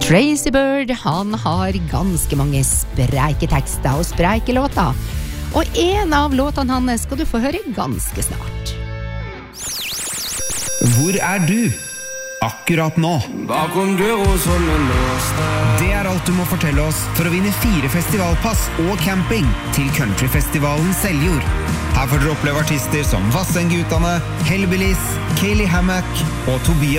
Tracy Bird, han har ganske mange spreike tekster og spreike låter. Og en av låtene hans skal du få høre ganske snart. Hvor er du? Akkurat nå. Bakom døra som låst. Det er alt du må fortelle oss for å vinne 4 festivalpass og camping til Countryfestivalen Seljord. Her får dere oppleve artister som Vassendgutane, Hellbillies, Kaylee Hammack og Tobias